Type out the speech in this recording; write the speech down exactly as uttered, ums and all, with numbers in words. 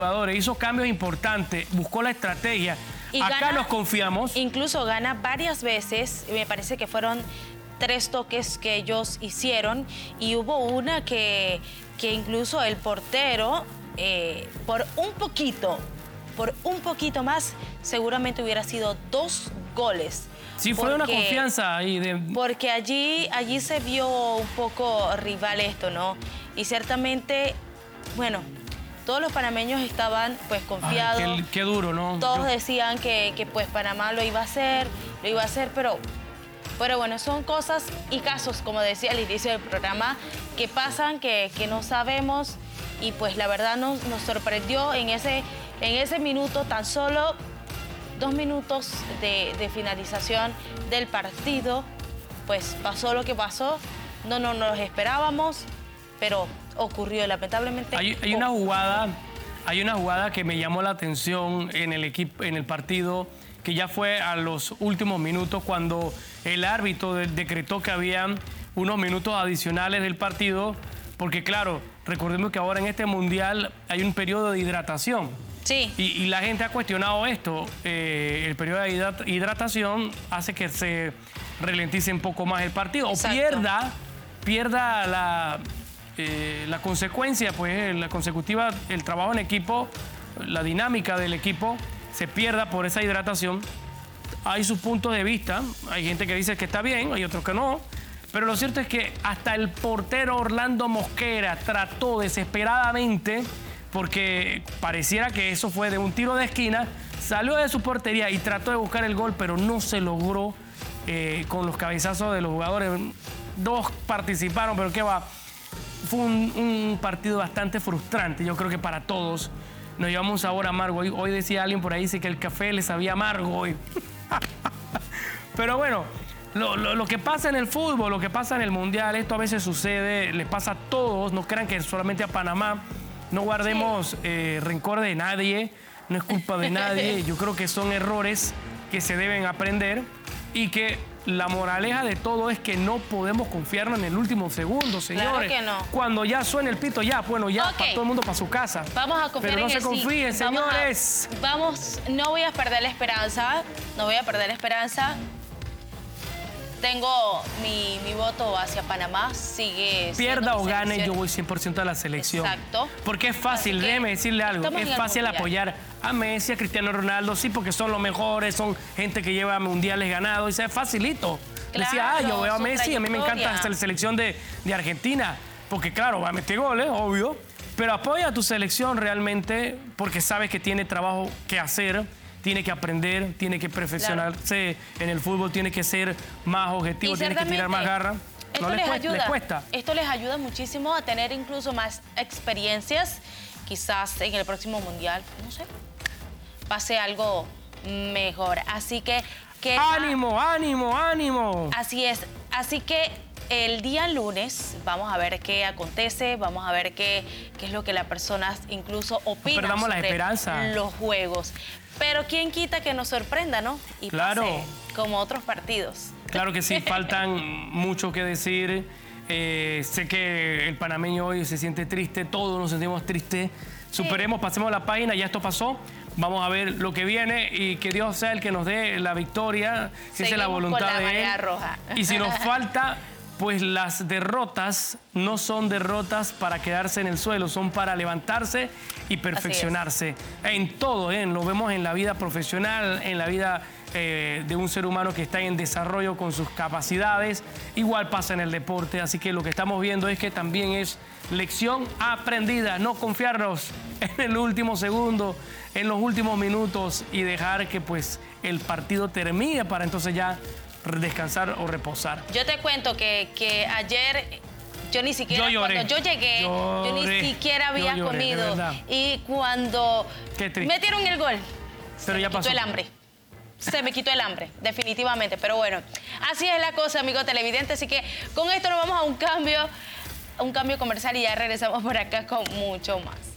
jugadores, hizo cambios importantes, buscó la estrategia. Y Acá gana, nos confiamos. Incluso gana varias veces, me parece que fueron tres toques que ellos hicieron y hubo una que, que incluso el portero, eh, por un poquito, por un poquito más, seguramente hubiera sido dos goles. Sí, fue porque, una confianza ahí. De... Porque allí, allí se vio un poco rival esto, ¿no? Y ciertamente, bueno, todos los panameños estaban pues confiados. Ay, qué, qué duro, ¿no? Todos Yo... decían que, que pues Panamá lo iba a hacer, lo iba a hacer, pero, pero bueno, son cosas y casos, como decía al inicio del programa, que pasan, que, que no sabemos y pues la verdad nos, nos sorprendió en ese, en ese minuto, tan solo dos minutos de, de finalización del partido, pues pasó lo que pasó, no, no nos esperábamos, pero ocurrió lamentablemente. Hay, hay una jugada, hay una jugada que me llamó la atención en el equipo, en el partido, que ya fue a los últimos minutos cuando el árbitro de, decretó que había unos minutos adicionales del partido, porque claro, recordemos que ahora en este mundial hay un periodo de hidratación. Sí. Y, y la gente ha cuestionado esto. Eh, el periodo de hidratación hace que se ralentice un poco más el partido. Exacto. O pierda, pierda la, eh, la consecuencia, pues la consecutiva, el trabajo en equipo, la dinámica del equipo, se pierda por esa hidratación. Hay sus puntos de vista. Hay gente que dice que está bien, hay otros que no. Pero lo cierto es que hasta el portero Orlando Mosquera trató desesperadamente, porque pareciera que eso fue de un tiro de esquina, salió de su portería y trató de buscar el gol, pero no se logró eh, con los cabezazos de los jugadores. Dos participaron, pero qué va. Fue un, un partido bastante frustrante, yo creo que para todos. Nos llevamos un sabor amargo. Hoy, hoy decía alguien por ahí, dice que el café le sabía amargo hoy. Pero bueno, lo, lo, lo que pasa en el fútbol, lo que pasa en el mundial, esto a veces sucede, les pasa a todos, no crean que solamente a Panamá. No guardemos sí. eh, rencor de nadie, no es culpa de nadie. Yo creo que son errores que se deben aprender y que la moraleja de todo es que no podemos confiarnos en el último segundo, señores. Claro que no. Cuando ya suene el pito, ya, bueno, ya, okay. Para todo el mundo para su casa. Vamos a confiar Pero no en se el confíen, sí. señores. Vamos, a, vamos, no voy a perder la esperanza, no voy a perder la esperanza. Tengo mi, mi voto hacia Panamá, sigue... Pierda o gane, yo voy cien por ciento a la selección. Exacto. Porque es fácil, déjeme decirle algo, es fácil apoyar a Messi, a Cristiano Ronaldo, sí, porque son los mejores, son gente que lleva mundiales ganados, y es facilito. Claro, decía, ah, yo veo a Messi, a mí me encanta hasta la selección de, de Argentina, porque claro, va a meter goles, obvio, pero apoya a tu selección realmente porque sabes que tiene trabajo que hacer, tiene que aprender, tiene que perfeccionarse claro. En el fútbol, tiene que ser más objetivo, tiene que tirar más garra. Esto no les, les, cuesta, ayuda, les cuesta. Esto les ayuda muchísimo a tener incluso más experiencias. Quizás en el próximo mundial, no sé, pase algo mejor. Así que... que ¡Ánimo, ánimo, ánimo! Así es. Así que el día lunes vamos a ver qué acontece, vamos a ver qué, qué es lo que las personas incluso opinan Perdamos sobre la esperanza. Los juegos. Pero quién quita que nos sorprenda, ¿no? Y claro. Pase como otros partidos. Claro que sí, faltan mucho que decir. Eh, sé que el panameño hoy se siente triste, todos nos sentimos tristes. Superemos, sí. Pasemos la página, ya esto pasó. Vamos a ver lo que viene y que Dios sea el que nos dé la victoria, si es la voluntad con la de Él. Roja. Y si nos falta, pues las derrotas no son derrotas para quedarse en el suelo, son para levantarse y perfeccionarse. En todo, ¿eh? Lo vemos en la vida profesional, en la vida eh, de un ser humano que está en desarrollo con sus capacidades. Igual pasa en el deporte, así que lo que estamos viendo es que también es lección aprendida. No confiarnos en el último segundo, en los últimos minutos y dejar que pues el partido termine para entonces ya descansar o reposar. Yo te cuento que, que ayer yo ni siquiera, yo lloré, cuando yo llegué, lloré, yo ni siquiera había yo lloré, comido. Y cuando metieron el gol, pero se ya me pasó. quitó el hambre. Se me quitó el hambre, definitivamente. Pero bueno, así es la cosa, amigo televidente. Así que con esto nos vamos a un cambio, a un cambio comercial y ya regresamos por acá con mucho más.